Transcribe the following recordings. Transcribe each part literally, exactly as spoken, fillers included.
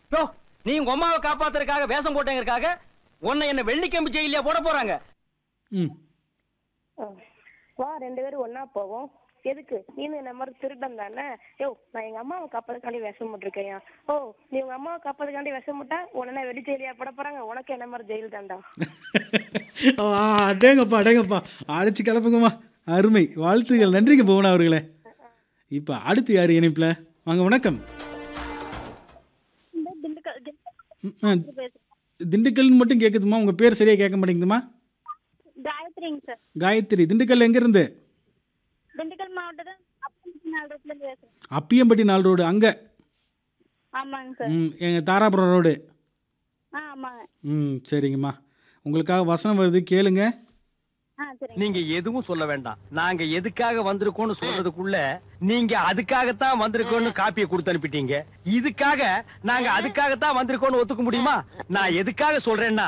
யோ, நீ உங்க அம்மாவை காப்பாத்துறதுக்காக வேஷம் போட்டேங்கிறதுக்காக உன்னை என்ன வெள்ளிக்கம்பி ஜெயிலியா போட போறாங்க. ம் வா ரெண்டு பேரும் ஒன்னா போவோம். எதுக்கு? நீனு என்ன மாதிரி திருடம் தானே? யோ, நான் எங்க அம்மாவை காப்பதுக்காண்டி விஷம் போட்டிருக்கேன். ஓ, நீ உங்க அம்மாவை காப்பதுக்காண்டி விஷம் போட்டா உடனே வெளி ஜெயிலியா போட போறாங்க. உனக்கு என்ன மாதிரி ஜெயில் தாண்டா. அடேங்கப்பா அடேங்கப்பா அடிச்சு கிளப்புங்கம்மா. அருமை, வாழ்த்துகள், நன்றிங்க புவனா அவர்களே. இப்போ அடுத்து யார் இணைப்பில்? வாங்க, வணக்கம். திண்டுக்கல்னு மட்டும் கேட்குதுமா, உங்கள் பேர் சரியாக கேட்க மாட்டேங்குதுமா. காயத்ரிங்க சார். காயத்ரி, திண்டுக்கல் எங்கேருந்து? திண்டுக்கல் மாவட்டம் அப்பியம்பட்டி நாலு ரோடு அங்கே. ஆமாங்க சார். ம் எங்கள் தாராபுரம் ரோடு. ஆ ஆமாங்க. ம் சரிங்கம்மா, உங்களுக்காக வசனம் வருது, கேளுங்க. நீங்க எதுவும் சொல்ல வேண்டாம். நாங்க எதுக்காக வந்திருக்கோம்னு சொல்றதுக்குள்ள நீங்க அதுக்காகத்தான் வந்திருக்கோம்னு காப்பியை கொடுத்து அனுப்பிட்டீங்க. இதுக்காக நாங்க அதுக்காகத்தான் வந்திருக்கோம்னு ஒத்துக்க முடியுமா? நான் எதுக்காக சொல்றேன்னா,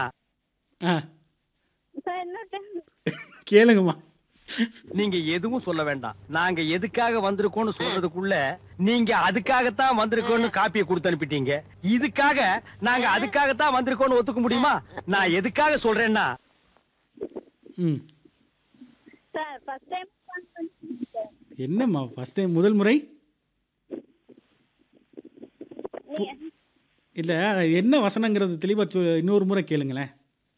கேளுங்கம்மா. நீங்க எதுவும் சொல்ல வேண்டாம். நாங்க எதுக்காக வந்திருக்கோம்னு சொல்றதுக்குள்ள நீங்க அதுக்காகத்தான் வந்திருக்கோம்னு காப்பியை கொடுத்து அனுப்பிட்டீங்க. இதுக்காக நாங்க அதுக்காகத்தான் வந்திருக்கோம்னு ஒத்துக்க முடியுமா? நான் எதுக்காக சொல்றேன்னா, ம் என்னம்மா ஃபர்ஸ்ட் டைம், முதல் முறை இல்லை, என்ன வசனங்கிறது தெளிவாக இன்னொரு முறை கேளுங்களேன்.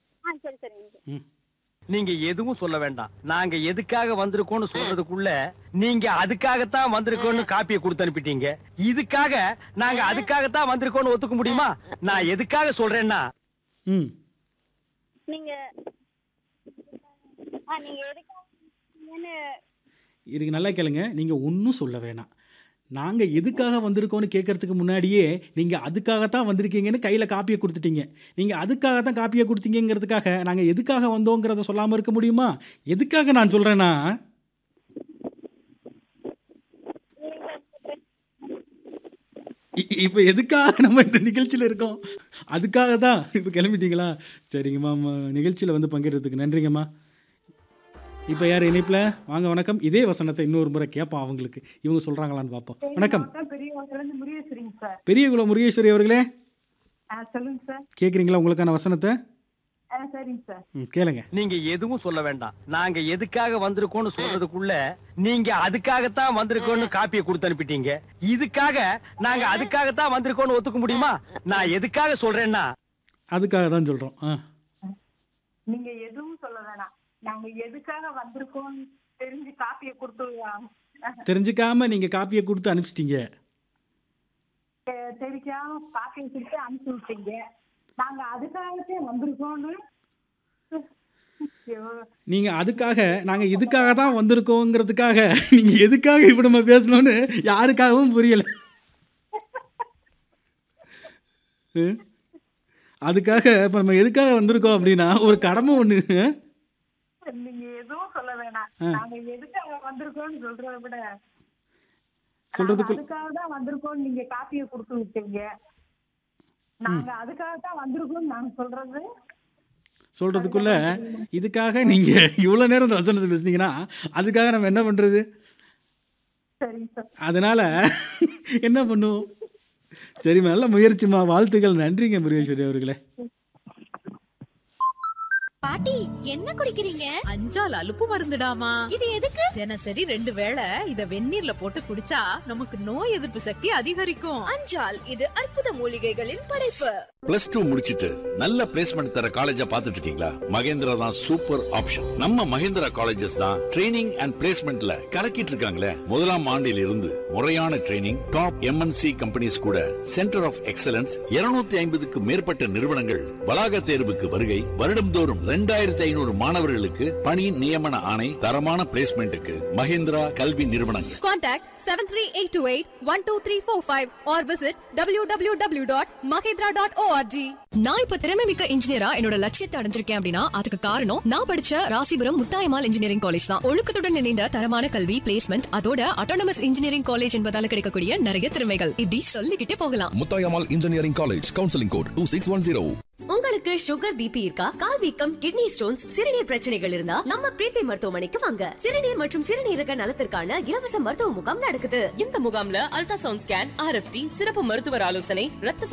நீங்க எதுவும் சொல்ல வேண்டாம். நாங்க எதுக்காக வந்திருக்கோம்னு சொல்றதுக்குள்ள நீங்க அதுக்காகத்தான் வந்திருக்கோம்னு காப்பியை கொடுத்து அனுப்பிட்டீங்க. இதுக்காக நாங்க அதுக்காகத்தான் வந்திருக்கோம்னு ஒத்துக்க முடியுமா? நான் எதுக்காக சொல்றேன்னா, ம் நீங்க இதுக்கு நல்லா கேளுங்க. நீங்கள் ஒன்றும் சொல்ல வேணாம். நாங்கள் எதுக்காக வந்திருக்கோன்னு கேட்கறதுக்கு முன்னாடியே நீங்கள் அதுக்காகத்தான் வந்திருக்கீங்கன்னு கையில் காப்பியை கொடுத்துட்டீங்க. நீங்கள் அதுக்காகத்தான் காப்பியை கொடுத்தீங்கிறதுக்காக நாங்கள் எதுக்காக வந்தோங்கிறத சொல்லாமல் இருக்க முடியுமா? எதுக்காக நான் சொல்கிறேன்னா, இப்போ எதுக்காக நம்ம இந்த நிகழ்ச்சியில் இருக்கோம், அதுக்காக தான். இப்போ கிளம்பிட்டீங்களா? சரிங்கம்மா, நிகழ்ச்சியில் வந்து பங்கேறதுக்கு நன்றிங்கம்மா. இப்போ யார் இணைப்பில்? வாங்க, வணக்கம். இதே வசனத்தை இன்னொரு முறை கேட்போம், அவங்களுக்கு இவங்க சொல்கிறாங்களான்னு பார்ப்போம். வணக்கம். பெரியகுளம் முருகேஸ்வரி அவர்களே, சொல்லுங்க சார். கேட்குறீங்களா உங்களுக்கான வசனத்தை? சரிங்க சார். ம் கேளுங்க. நீங்க எதுவும் சொல்ல வேண்டாம். நாங்க எதுக்காக வந்திருக்கோம்னு சொல்றதுக்குள்ள நீங்க அதுக்காகத்தான் வந்திருக்கோம்னு காப்பியை கொடுத்து அனுப்பிட்டீங்க. இதுக்காக நாங்க அதுக்காகத்தான் வந்திருக்கோம்னு ஒத்துக்க முடியுமா? நான் எதுக்காக சொல்றேன்னா, அதுக்காக தான் சொல்கிறோம். ஆ நீங்க எதுவும் சொல்ல வேணாம். நாங்க எதுக்காக வந்திருக்கோம் தெரிஞ்சு காப்பியை கொடுத்து தெரிஞ்சுக்காம நீங்க காப்பியை கொடுத்து அனுப்பிச்சிட்டீங்க. தெரிஞ்சாம காப்பியை கொடுத்து அனுப்பி விட்டீங்க. நாங்க அதுக்காகவே வந்திருக்கோம்னு நீங்க அதுக்காக நாங்க இதுக்காக தான் வந்திருக்கோங்கிறதுக்காக நீங்க எதுக்காக இப்ப நம்ம பேசணும்னு யாருக்காகவும் புரியல. அதுக்காக இப்ப நம்ம எதுக்காக வந்திருக்கோம் அப்படின்னா ஒரு கடமை ஒண்ணு. நீங்க எதுவும் சொல்ல வேணாம். நாங்க எதுக்காக வந்திருக்கோம்னு சொல்றத விட சொல்றதுக்கு அதுக்காக தான் வந்திருக்கோம். நீங்க காப்பியை கொடுத்து விட்டீங்க. நாங்க அதுக்காக தான் வந்திருக்கோம் நாங்க சொல்றது சொல்றதுக்குள்ள இதுக்காக நீங்க இவ்வளவு நேரம் இந்த வசனத்தை பேசுனீங்கன்னா அதுக்காக நம்ம என்ன பண்றது? அதனால என்ன பண்ணுவோம்? சரிம்மா, நல்ல முயற்சிமா, வாழ்த்துக்கள், நன்றிங்க முருகேஸ்வரி அவர்களே. பாட்டி என்ன குடிக்கிறீங்க? அஞ்சால் அலுப்பு மருந்துடாமா. இது எதுக்கு? தினசரி ரெண்டு வேளை இத வெந்நீர்ல போட்டு குடிச்சா நமக்கு நோய் எதிர்ப்பு சக்தி அதிகரிக்கும். அஞ்சால் இது அற்புத மூலிகைகளின் படைப்பு. பிளஸ் டூ முடிச்சிட்டு நல்ல பிளேஸ்மெண்ட் தர காலேஜா பாத்துட்டு இருக்கீங்களா? மகேந்திரா தான் சூப்பர் ஆப்ஷன். நம்ம மகேந்திரா காலேஜஸ் தான் ட்ரைனிங் அண்ட் பிளேஸ்மெண்ட்ல கலக்கிட்டு இருக்காங்களே. முதலாம் ஆண்டில் இருந்து முறையான ட்ரைனிங், டாப் எம்என்சி கம்பெனிஸ் கூட சென்டர் ஆஃப் எக்ஸலன்ஸ், இருநூத்தி ஐம்பதுக்கு மேற்பட்ட நிறுவனங்கள் வளாக தேர்வுக்கு வருகை, வருடம்தோறும் இரண்டாயிரத்தி ஐநூறு மாணவர்களுக்கு பணி நியமன ஆணை, தரமான பிளேஸ்மெண்ட்டுக்கு மகேந்திரா கல்வி நிறுவனங்கள். Contact seven three eight two eight one two three four five or visit w w w dot mahindra dot org. நான் இப்ப திறமை மிக்க இன்ஜினியரா என்னோட லட்சியத்தை அடைஞ்சிருக்கேன் அப்படின்னா அதுக்கு காரணம் நான் படிச்ச ராசிபுரம் முத்தாயம்மாள் இன்ஜினியரிங் காலேஜ் தான். ஒழுக்கத்துடன் இணைந்த தரமான கல்வி, பிளேஸ்மெண்ட், அதோட அட்டானமஸ் இன்ஜினியரிங் காலேஜ் என்பதால கிடைக்கக்கூடிய நிறைய திறமைகள் இப்படி சொல்லிக்கிட்டே போகலாம். Muthayammal engineering college, counselling code two six one zero. உங்களுக்கு சுகர், பிபி இருக்கா? கால் வீக்கம், கிட்னி ஸ்டோன்ஸ், சிறுநீர் பிரச்சனைகள் இருந்தா நம்ம பிரீத்தி மருத்துவமனைக்கு வாங்க. சிறுநீர் மற்றும் சிறுநீரக நலத்திற்கான இலவச மருத்துவ முகாம் நடக்குது. இந்த முகாம்ல அல்ட்ராசவுண்ட் ஸ்கேன், ஆர்எஃப்டி, சிறப்பு மருத்துவர் ஆலோசனை, ரத்த